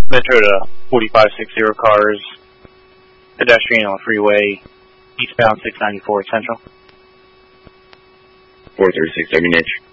Metro to 4560 cars, pedestrian on the freeway, eastbound 694 Central. 436, Niche.